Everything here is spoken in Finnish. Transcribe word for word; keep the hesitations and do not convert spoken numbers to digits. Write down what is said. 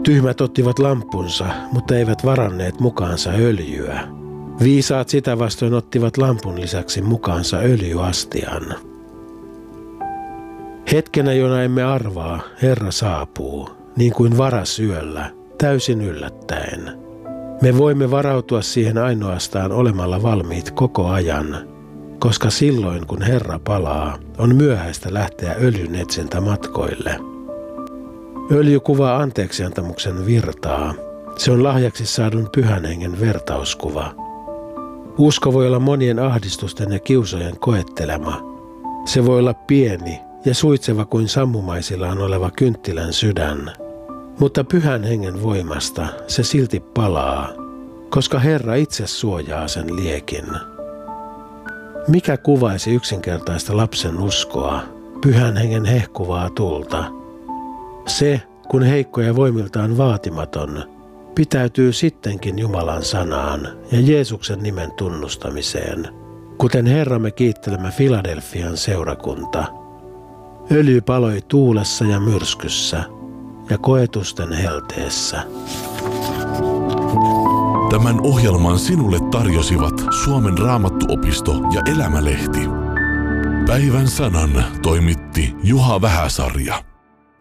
Tyhmät ottivat lampunsa, mutta eivät varanneet mukaansa öljyä. Viisaat sitä vastoin ottivat lampun lisäksi mukaansa öljyastian. Hetkenä, jona emme arvaa, Herra saapuu, niin kuin varasyöllä, täysin yllättäen. Me voimme varautua siihen ainoastaan olemalla valmiit koko ajan, koska silloin kun Herra palaa, on myöhäistä lähteä öljyn etsintämatkoille. Öljy kuvaa anteeksiantamuksen virtaa. Se on lahjaksi saadun pyhän hengen vertauskuva. Usko voi olla monien ahdistusten ja kiusojen koettelema. Se voi olla pieni ja suitseva kuin sammumaisillaan oleva kynttilän sydän. Mutta pyhän hengen voimasta se silti palaa, koska Herra itse suojaa sen liekin. Mikä kuvaisi yksinkertaista lapsen uskoa, pyhän hengen hehkuvaa tulta? Se, kun heikko ja voimiltaan vaatimaton, pitäytyy sittenkin Jumalan sanaan ja Jeesuksen nimen tunnustamiseen, kuten Herramme kiittelemä Filadelfian seurakunta. Öljy paloi tuulessa ja myrskyssä ja koetusten helteessä. Tämän ohjelman sinulle tarjosivat Suomen Raamattuopisto ja Elämälehti. Päivän sanan toimitti Juha Vähäsarja.